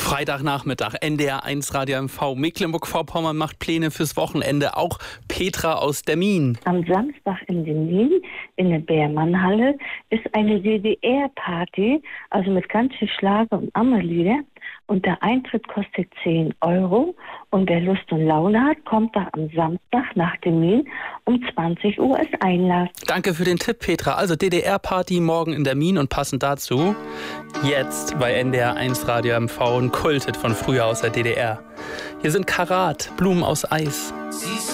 Freitagnachmittag, NDR1 Radio MV. Mecklenburg-Vorpommern macht Pläne fürs Wochenende. Auch Petra aus Demmin. Am Samstag in Demmin, in der Beermann-Halle, ist eine DDR-Party, also mit ganz viel Schlager und Ammerlieder. Und der Eintritt kostet 10 €. Und wer Lust und Laune hat, kommt da am Samstag nach Demmin um 20 Uhr ist Einlass. Danke für den Tipp, Petra. Also DDR-Party morgen in Demmin und passend dazu jetzt bei NDR1 Radio MV ein Kulthit von früher aus der DDR. Hier sind Karat, Blumen aus Eis.